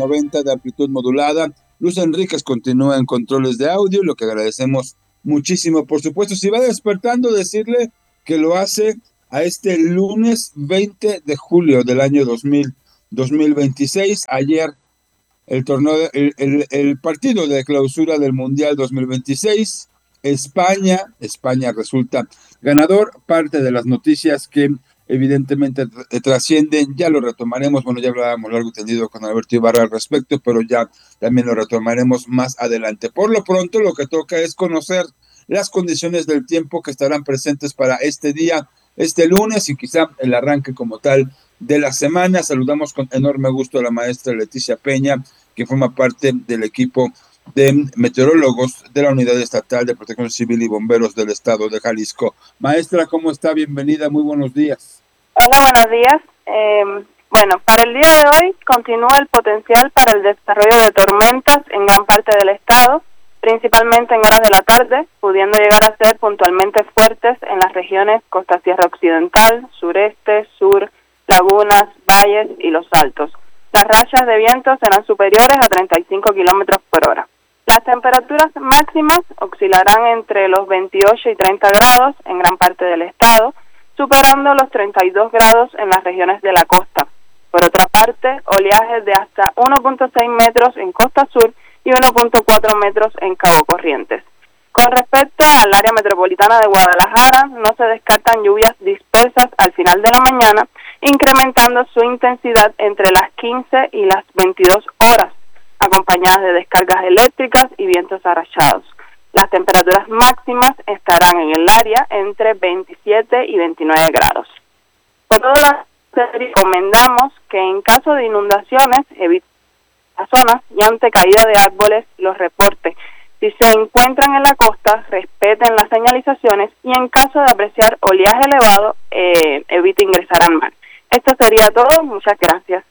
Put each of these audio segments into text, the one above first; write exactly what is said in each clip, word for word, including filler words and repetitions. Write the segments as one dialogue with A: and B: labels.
A: noventa de amplitud modulada. Luz Enríquez continúa en controles de audio, lo que agradecemos muchísimo. Por supuesto, si va despertando, decirle que lo hace a este lunes veinte de julio del año dos mil veintiséis. Ayer el torneo, el, el, el partido de clausura del Mundial dos mil veintiséis. España, España resulta ganador. Parte de las noticias que evidentemente trascienden, ya lo retomaremos, bueno, ya hablábamos largo y tendido con Alberto Ibarra al respecto, pero ya también lo retomaremos más adelante. Por lo pronto, lo que toca es conocer las condiciones del tiempo que estarán presentes para este día, este lunes, y quizá el arranque como tal de la semana. Saludamos con enorme gusto a la maestra Leticia Peña, que forma parte del equipo de meteorólogos de la Unidad Estatal de Protección Civil y Bomberos del Estado de Jalisco. Maestra, ¿cómo está? Bienvenida, muy buenos días.
B: Hola, buenos días. Eh, bueno, para el día de hoy continúa el potencial para el desarrollo de tormentas en gran parte del estado, principalmente en horas de la tarde, pudiendo llegar a ser puntualmente fuertes en las regiones Costa Sierra Occidental, Sureste, Sur, Lagunas, Valles y Los Altos. Las rachas de viento serán superiores a treinta y cinco kilómetros por hora. Las temperaturas máximas oscilarán entre los veintiocho y treinta grados en gran parte del estado, superando los treinta y dos grados en las regiones de la costa. Por otra parte, oleajes de hasta uno punto seis metros en Costa Sur y uno punto cuatro metros en Cabo Corrientes. Con respecto al área metropolitana de Guadalajara, no se descartan lluvias dispersas al final de la mañana, incrementando su intensidad entre las quince y las veintidós horas, acompañadas de descargas eléctricas y vientos arrachados. Las temperaturas máximas estarán en el área entre veintisiete y veintinueve grados. Por todo lo que recomendamos que en caso de inundaciones evite las zonas y ante caída de árboles los reporte. Si se encuentran en la costa, respeten las señalizaciones y en caso de apreciar oleaje elevado, eh, evite ingresar al mar. Esto sería todo. Muchas gracias.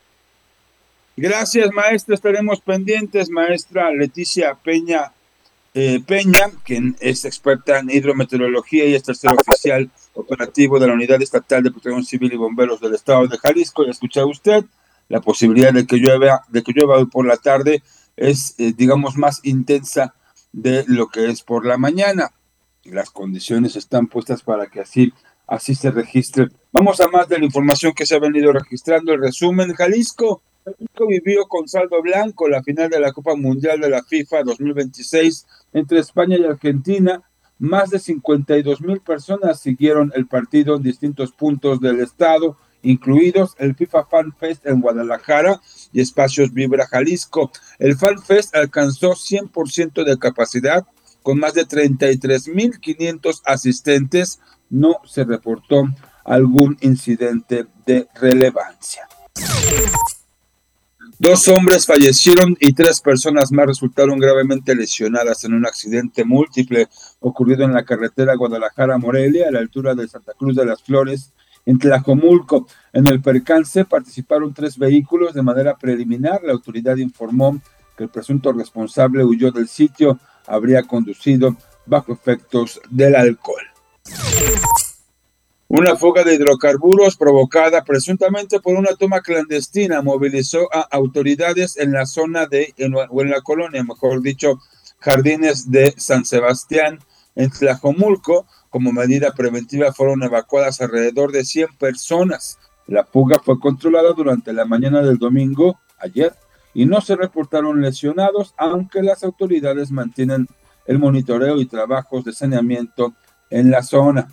A: Gracias, maestra. Estaremos pendientes, maestra Leticia Peña. Eh, Peña, quien es experta en hidrometeorología y es tercer oficial operativo de la Unidad Estatal de Protección Civil y Bomberos del Estado de Jalisco. Ya escucha usted, la posibilidad de que llueva, de que llueva hoy por la tarde es, eh, digamos, más intensa de lo que es por la mañana. Las condiciones están puestas para que así, así se registre. Vamos a más de la información que se ha venido registrando. El resumen: Jalisco. México vivió con saldo blanco la final de la Copa Mundial de la FIFA dos mil veintiséis entre España y Argentina. Más de cincuenta y dos mil personas siguieron el partido en distintos puntos del estado, incluidos el FIFA Fan Fest en Guadalajara y Espacios Vibra Jalisco. El Fan Fest alcanzó cien por ciento de capacidad, con más de treinta y tres mil quinientos asistentes. No se reportó algún incidente de relevancia. Dos hombres fallecieron y tres personas más resultaron gravemente lesionadas en un accidente múltiple ocurrido en la carretera Guadalajara-Morelia, a la altura de Santa Cruz de las Flores, en Tlajomulco. En el percance participaron tres vehículos. De manera preliminar, la autoridad informó que el presunto responsable huyó del sitio, habría conducido bajo efectos del alcohol. Una fuga de hidrocarburos provocada presuntamente por una toma clandestina movilizó a autoridades en la zona de, en, o en la colonia, mejor dicho, Jardines de San Sebastián, en Tlajomulco. Como medida preventiva fueron evacuadas alrededor de cien personas. La fuga fue controlada durante la mañana del domingo, ayer, y no se reportaron lesionados, aunque las autoridades mantienen el monitoreo y trabajos de saneamiento en la zona.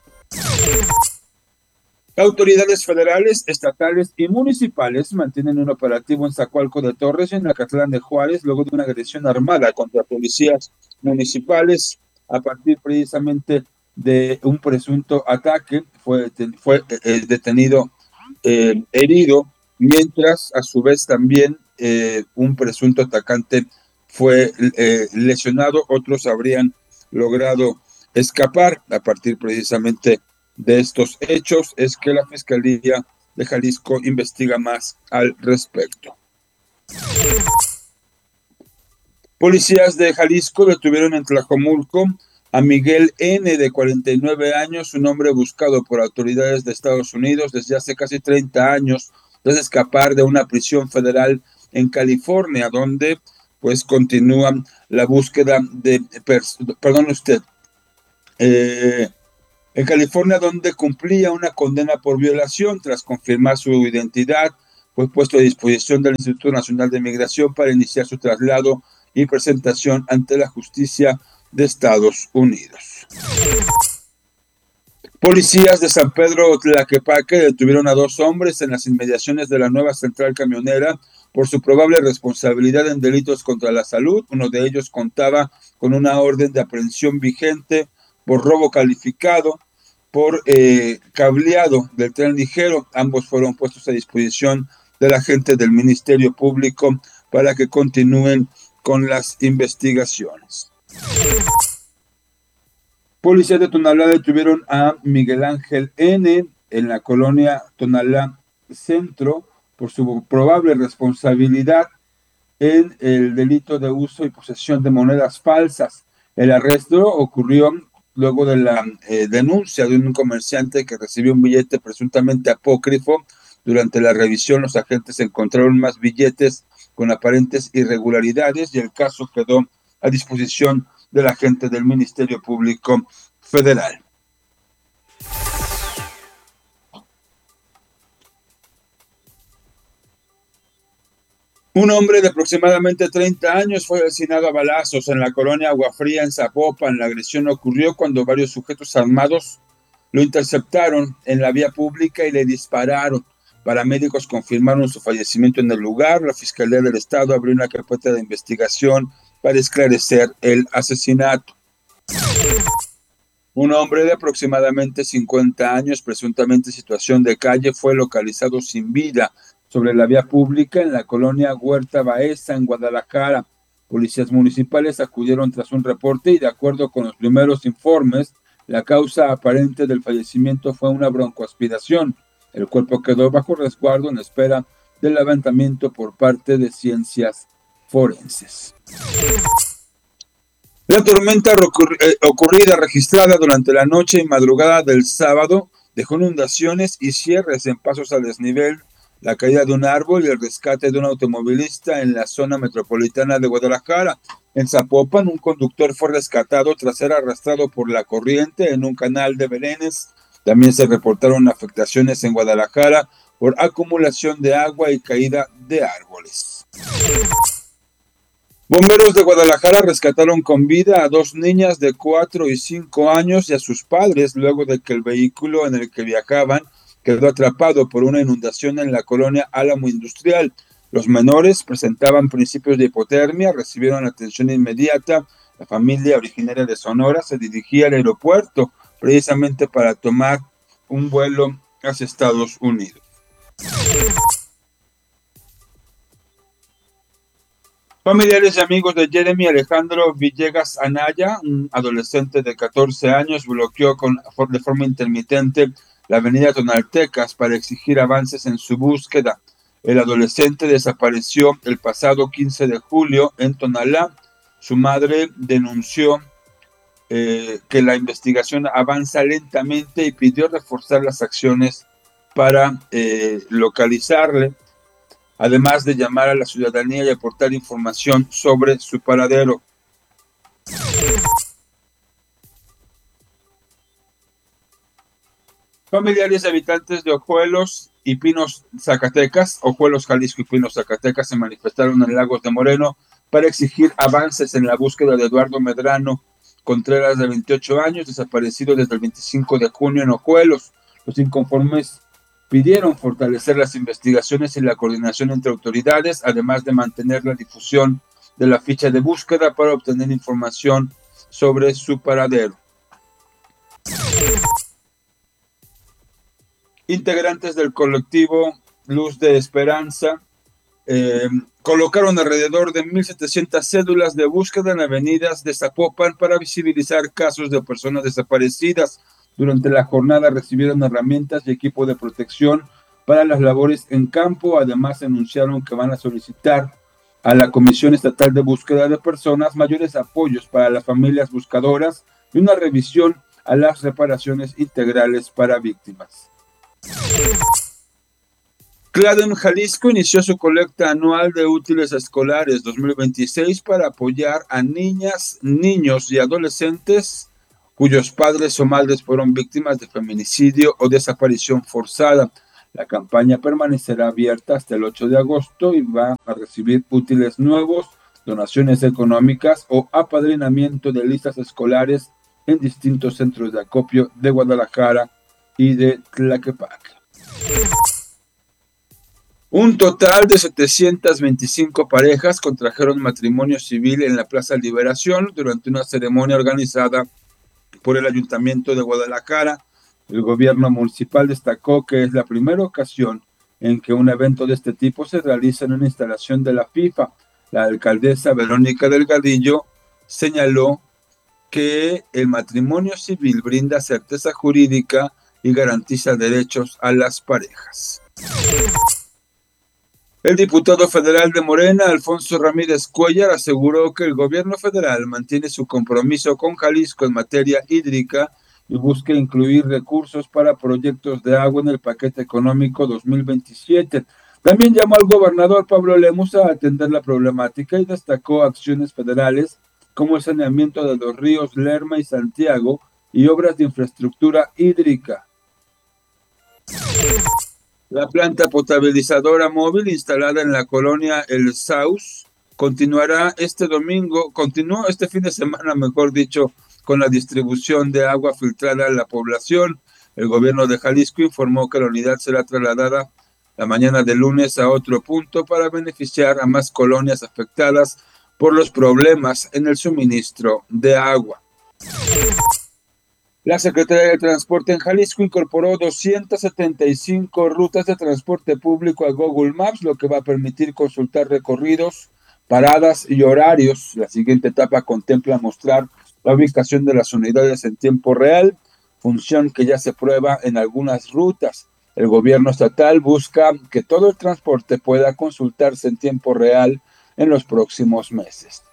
A: Autoridades federales, estatales y municipales mantienen un operativo en Zacualco de Torres y en Acatlán de Juárez luego de una agresión armada contra policías municipales a partir precisamente de un presunto ataque. Fue, fue eh, detenido, eh, herido, mientras a su vez también eh, un presunto atacante fue eh, lesionado. Otros habrían logrado escapar. A partir precisamente de estos hechos es que la Fiscalía de Jalisco investiga más al respecto. Policías de Jalisco detuvieron en Tlajomulco a Miguel N., de cuarenta y nueve años, un hombre buscado por autoridades de Estados Unidos desde hace casi treinta años, tras escapar de una prisión federal en California, donde pues continúa la búsqueda de, perdón usted, eh, en California, donde cumplía una condena por violación. Tras confirmar su identidad, fue puesto a disposición del Instituto Nacional de Migración para iniciar su traslado y presentación ante la justicia de Estados Unidos. Policías de San Pedro Tlaquepaque detuvieron a dos hombres en las inmediaciones de la nueva central camionera por su probable responsabilidad en delitos contra la salud. Uno de ellos contaba con una orden de aprehensión vigente por robo calificado, por eh, cableado del tren ligero. Ambos fueron puestos a disposición de la gente del Ministerio Público para que continúen con las investigaciones. Policías de Tonalá detuvieron a Miguel Ángel N. en la colonia Tonalá Centro por su probable responsabilidad en el delito de uso y posesión de monedas falsas. El arresto ocurrió luego de la eh, denuncia de un comerciante que recibió un billete presuntamente apócrifo. Durante la revisión, los agentes encontraron más billetes con aparentes irregularidades y el caso quedó a disposición del agente del Ministerio Público Federal. Un hombre de aproximadamente treinta años fue asesinado a balazos en la colonia Agua Fría, en Zapopan. La agresión ocurrió cuando varios sujetos armados lo interceptaron en la vía pública y le dispararon. Paramédicos confirmaron su fallecimiento en el lugar. La Fiscalía del Estado abrió una carpeta de investigación para esclarecer el asesinato. Un hombre de aproximadamente cincuenta años, presuntamente en situación de calle, fue localizado sin vida sobre la vía pública en la colonia Huerta Baeza, en Guadalajara. Policías municipales acudieron tras un reporte y, de acuerdo con los primeros informes, la causa aparente del fallecimiento fue una broncoaspiración. El cuerpo quedó bajo resguardo en espera del levantamiento por parte de ciencias forenses. La tormenta ocurrida registrada durante la noche y madrugada del sábado dejó inundaciones y cierres en pasos a desnivel, la caída de un árbol y el rescate de un automovilista en la zona metropolitana de Guadalajara. En Zapopan, un conductor fue rescatado tras ser arrastrado por la corriente en un canal de Belénes. También se reportaron afectaciones en Guadalajara por acumulación de agua y caída de árboles. Bomberos de Guadalajara rescataron con vida a dos niñas de cuatro y cinco años y a sus padres luego de que el vehículo en el que viajaban quedó atrapado por una inundación en la colonia Álamo Industrial. Los menores presentaban principios de hipotermia, recibieron atención inmediata. La familia, originaria de Sonora, se dirigía al aeropuerto precisamente para tomar un vuelo hacia Estados Unidos. Familiares y amigos de Jeremy Alejandro Villegas Anaya, un adolescente de catorce años, bloqueó con, de forma intermitente la avenida Tonaltecas para exigir avances en su búsqueda. El adolescente desapareció el pasado quince de julio en Tonalá. Su madre denunció eh, que la investigación avanza lentamente y pidió reforzar las acciones para eh, localizarle, además de llamar a la ciudadanía y aportar información sobre su paradero. Familiares y habitantes de Ojuelos y Pinos, Zacatecas, Ojuelos, Jalisco y Pinos, Zacatecas, se manifestaron en Lagos de Moreno para exigir avances en la búsqueda de Eduardo Medrano Contreras, de veintiocho años, desaparecido desde el veinticinco de junio en Ojuelos. Los inconformes pidieron fortalecer las investigaciones y la coordinación entre autoridades, además de mantener la difusión de la ficha de búsqueda para obtener información sobre su paradero. Integrantes del colectivo Luz de Esperanza eh, colocaron alrededor de mil setecientas cédulas de búsqueda en avenidas de Zapopan para visibilizar casos de personas desaparecidas. Durante la jornada recibieron herramientas y equipo de protección para las labores en campo. Además, anunciaron que van a solicitar a la Comisión Estatal de Búsqueda de Personas mayores apoyos para las familias buscadoras y una revisión a las reparaciones integrales para víctimas. CLADEM Jalisco inició su colecta anual de útiles escolares dos mil veintiséis para apoyar a niñas, niños y adolescentes cuyos padres o madres fueron víctimas de feminicidio o desaparición forzada. La campaña permanecerá abierta hasta el ocho de agosto y va a recibir útiles nuevos, donaciones económicas o apadrinamiento de listas escolares en distintos centros de acopio de Guadalajara y de Tlaquepaque. Un total de setecientas veinticinco parejas contrajeron matrimonio civil en la Plaza Liberación durante una ceremonia organizada por el Ayuntamiento de Guadalajara. El gobierno municipal destacó que es la primera ocasión en que un evento de este tipo se realiza en una instalación de la FIFA. La alcaldesa Verónica Delgadillo señaló que el matrimonio civil brinda certeza jurídica y garantiza derechos a las parejas. El diputado federal de Morena, Alfonso Ramírez Cuellar, aseguró que el gobierno federal mantiene su compromiso con Jalisco en materia hídrica y busca incluir recursos para proyectos de agua en el paquete económico dos mil veintisiete. También llamó al gobernador Pablo Lemus a atender la problemática y destacó acciones federales como el saneamiento de los ríos Lerma y Santiago y obras de infraestructura hídrica. La planta potabilizadora móvil instalada en la colonia El Saus continuará este domingo, continuó este fin de semana, mejor dicho, con la distribución de agua filtrada a la población. El gobierno de Jalisco informó que la unidad será trasladada la mañana de lunes a otro punto para beneficiar a más colonias afectadas por los problemas en el suministro de agua. La Secretaría de Transporte en Jalisco incorporó doscientas setenta y cinco rutas de transporte público a Google Maps, lo que va a permitir consultar recorridos, paradas y horarios. La siguiente etapa contempla mostrar la ubicación de las unidades en tiempo real, función que ya se prueba en algunas rutas. El gobierno estatal busca que todo el transporte pueda consultarse en tiempo real en los próximos meses.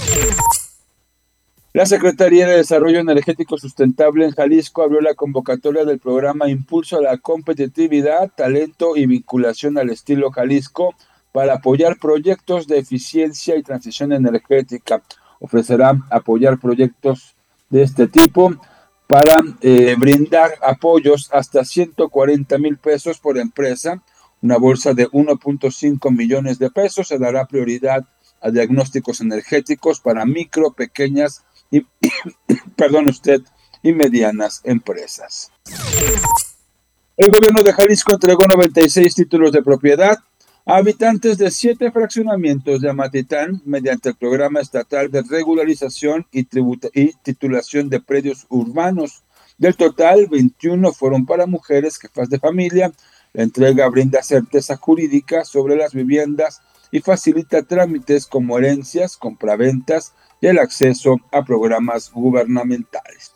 A: La Secretaría de Desarrollo Energético Sustentable en Jalisco abrió la convocatoria del programa Impulso a la Competitividad, Talento y Vinculación al Estilo Jalisco para apoyar proyectos de eficiencia y transición energética. Ofrecerá apoyar proyectos de este tipo para eh, brindar apoyos hasta ciento cuarenta mil pesos por empresa, una bolsa de uno punto cinco millones de pesos. Se dará prioridad a diagnósticos energéticos para micro, pequeñas y, perdón usted, y medianas empresas. El gobierno de Jalisco entregó noventa y seis títulos de propiedad a habitantes de siete fraccionamientos de Amatitán mediante el programa estatal de regularización y, tributa- y titulación de predios urbanos. Del total, veintiuno fueron para mujeres jefas de familia. La entrega brinda certeza jurídica sobre las viviendas y facilita trámites como herencias, compraventas y el acceso a programas gubernamentales.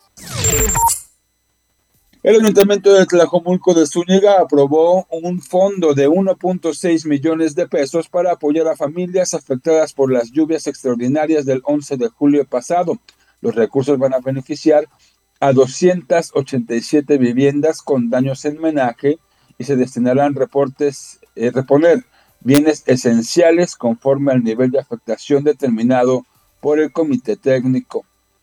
A: El Ayuntamiento de Tlajomulco de Zúñiga aprobó un fondo de uno punto seis millones de pesos para apoyar a familias afectadas por las lluvias extraordinarias del once de julio pasado. Los recursos van a beneficiar a doscientas ochenta y siete viviendas con daños en menaje y se destinarán reportes, eh, reponer bienes esenciales conforme al nivel de afectación determinado por el comité técnico.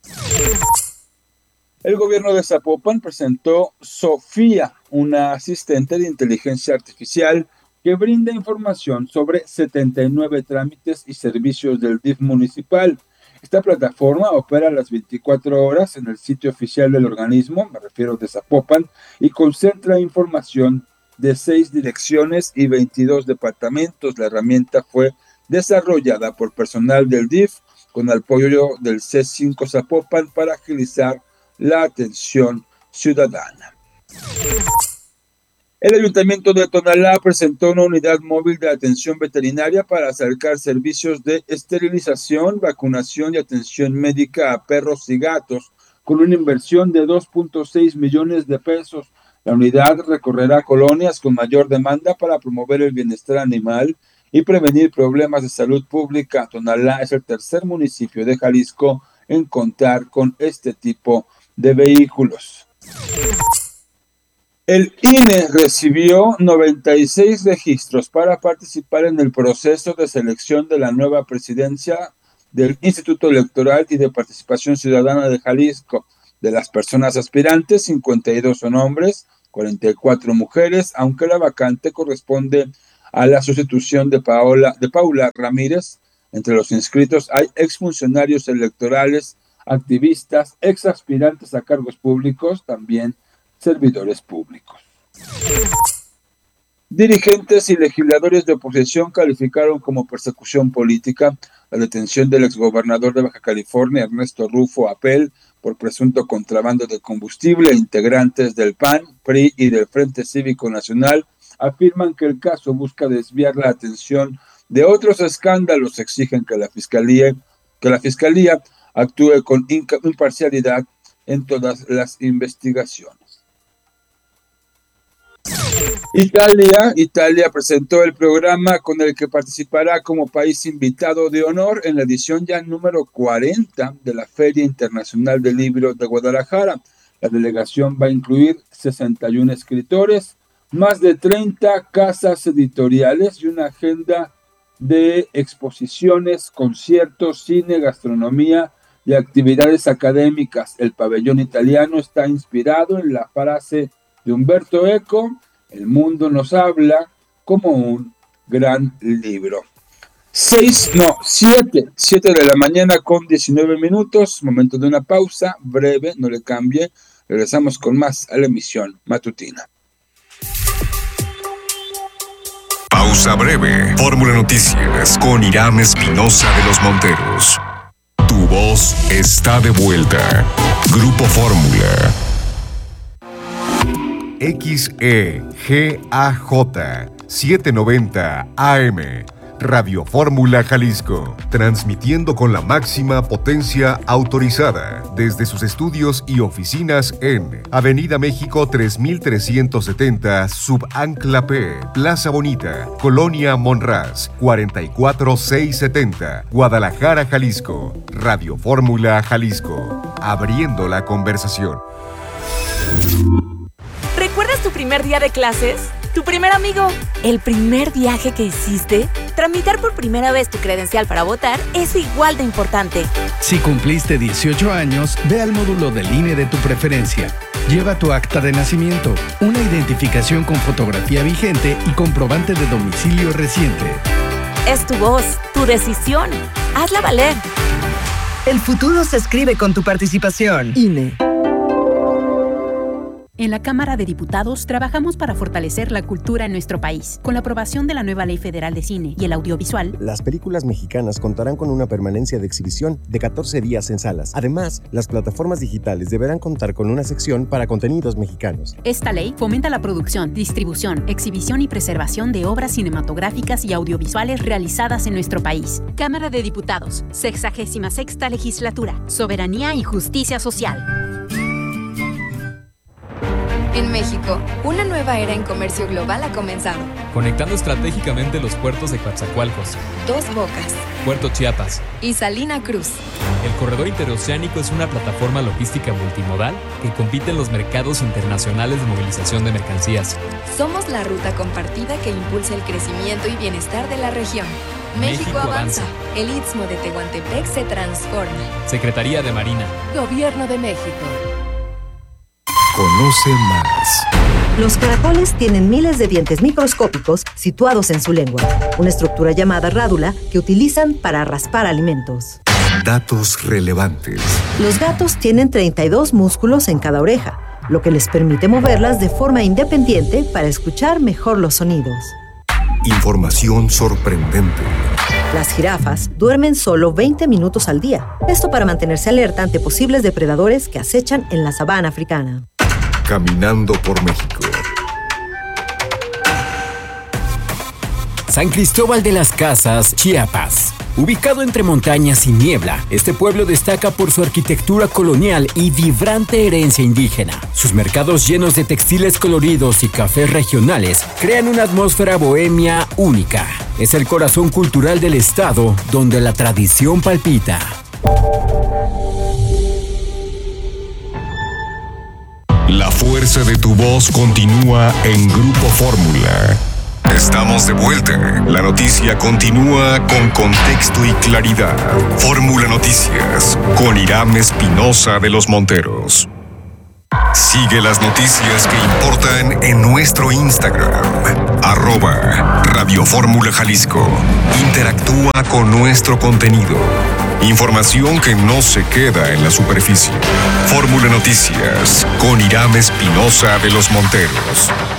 A: El gobierno de Zapopan presentó Sofía, una asistente de inteligencia artificial que brinda información sobre setenta y nueve trámites y servicios del D I F municipal. Esta plataforma opera las veinticuatro horas en el sitio oficial del organismo, me refiero de Zapopan, y concentra información de seis direcciones y veintidós departamentos. La herramienta fue desarrollada por personal del D I F con apoyo del C cinco Zapopan para agilizar la atención ciudadana. El Ayuntamiento de Tonalá presentó una unidad móvil de atención veterinaria para acercar servicios de esterilización, vacunación y atención médica a perros y gatos, con una inversión de dos punto seis millones de pesos. La unidad recorrerá colonias con mayor demanda para promover el bienestar animal y prevenir problemas de salud pública. Tonalá es el tercer municipio de Jalisco en contar con este tipo de vehículos. El I N E recibió noventa y seis registros para participar en el proceso de selección de la nueva presidencia del Instituto Electoral y de Participación Ciudadana de Jalisco. De las personas aspirantes, cincuenta y dos son hombres, cuarenta y cuatro mujeres, aunque la vacante corresponde a la sustitución de Paola, de Paula Ramírez. Entre los inscritos hay exfuncionarios electorales, activistas, exaspirantes a cargos públicos, también servidores públicos. Dirigentes y legisladores de oposición calificaron como persecución política la detención del exgobernador de Baja California, Ernesto Rufo Apel, por presunto contrabando de combustible. Integrantes del P A N, P R I y del Frente Cívico Nacional afirman que el caso busca desviar la atención de otros escándalos. Exigen que la Fiscalía, que la Fiscalía actúe con imparcialidad en todas las investigaciones. Italia, Italia presentó el programa con el que participará como país invitado de honor en la edición ya número cuarenta de la Feria Internacional del Libro de Guadalajara. La delegación va a incluir sesenta y uno escritores, más de treinta casas editoriales y una agenda de exposiciones, conciertos, cine, gastronomía y actividades académicas. El pabellón italiano está inspirado en la frase de Umberto Eco: el mundo nos habla como un gran libro. Seis, no, siete, siete de la mañana con diecinueve minutos, momento de una pausa breve, no le cambie, regresamos con más a la emisión matutina.
C: Pausa breve, Fórmula Noticias con Irán Espinosa de los Monteros. Tu voz está de vuelta. Grupo Fórmula. X E G A J setecientos noventa A M Radio Fórmula Jalisco, transmitiendo con la máxima potencia autorizada desde sus estudios y oficinas en Avenida México tres mil trescientos setenta, Subancla P, Plaza Bonita, Colonia Monraz, cuarenta y cuatro mil seiscientos setenta, Guadalajara, Jalisco. Radio Fórmula Jalisco, abriendo la conversación.
D: ¿Recuerdas tu primer día de clases? ¿Tu primer amigo? ¿El primer viaje que hiciste? Tramitar por primera vez tu credencial para votar es igual de importante.
E: Si cumpliste dieciocho años, ve al módulo del I N E de tu preferencia. Lleva tu acta de nacimiento, una identificación con fotografía vigente y comprobante de domicilio reciente.
D: Es tu voz, tu decisión. Hazla valer.
F: El futuro se escribe con tu participación. I N E.
G: En la Cámara de Diputados trabajamos para fortalecer la cultura en nuestro país. Con la aprobación de la nueva Ley Federal de Cine y el Audiovisual,
H: las películas mexicanas contarán con una permanencia de exhibición de catorce días en salas. Además, las plataformas digitales deberán contar con una sección para contenidos mexicanos.
G: Esta ley fomenta la producción, distribución, exhibición y preservación de obras cinematográficas y audiovisuales realizadas en nuestro país. Cámara de Diputados, sexagésima sexta Legislatura. Soberanía y justicia social.
I: En México, una nueva era en comercio global ha comenzado.
J: Conectando estratégicamente los puertos de Coatzacoalcos,
I: Dos Bocas,
J: Puerto Chiapas
I: y Salina Cruz.
J: El corredor interoceánico es una plataforma logística multimodal que compite en los mercados internacionales de movilización de mercancías.
I: Somos la ruta compartida que impulsa el crecimiento y bienestar de la región. México, México avanza. avanza. El Istmo de Tehuantepec se transforma.
J: Secretaría de Marina.
I: Gobierno de México.
C: Conoce más.
F: Los caracoles tienen miles de dientes microscópicos situados en su lengua, una estructura llamada rádula que utilizan para raspar alimentos.
C: Datos relevantes.
F: Los gatos tienen treinta y dos músculos en cada oreja, lo que les permite moverlas de forma independiente para escuchar mejor los sonidos.
C: Información sorprendente.
F: Las jirafas duermen solo veinte minutos al día, esto para mantenerse alerta ante posibles depredadores que acechan en la sabana africana.
C: Caminando por México.
K: San Cristóbal de las Casas, Chiapas. Ubicado entre montañas y niebla, este pueblo destaca por su arquitectura colonial y vibrante herencia indígena. Sus mercados llenos de textiles coloridos y cafés regionales crean una atmósfera bohemia única. Es el corazón cultural del estado, donde la tradición palpita.
C: La fuerza de tu voz continúa en Grupo Fórmula. Estamos de vuelta. La noticia continúa con contexto y claridad. Fórmula Noticias con Irán Espinosa de los Monteros. Sigue las noticias que importan en nuestro Instagram, arroba Radio Fórmula Jalisco. Interactúa con nuestro contenido. Información que no se queda en la superficie. Fórmula Noticias con Irán Espinosa de los Monteros.